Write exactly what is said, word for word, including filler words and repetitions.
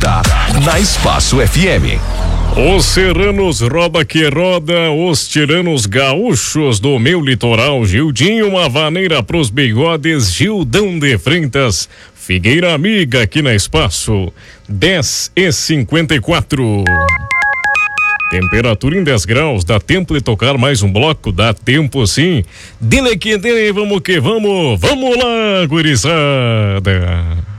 volta na Espaço F M. Os serranos roda que roda, os tiranos gaúchos do meu litoral, Gildinho, uma vaneira pros bigodes, Gildão de Freitas, Figueira Amiga aqui na Espaço, dez e cinquenta e quatro. Temperatura em dez graus, dá tempo de tocar mais um bloco? Dá tempo sim. Dele que dele, vamos que vamos, vamos lá, gurizada.